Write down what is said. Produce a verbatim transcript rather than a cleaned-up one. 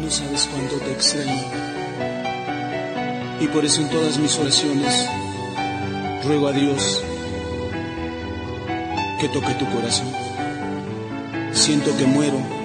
no sabes cuánto te extraño. Y por eso en todas mis oraciones ruego a Dios que toque tu corazón. Siento que muero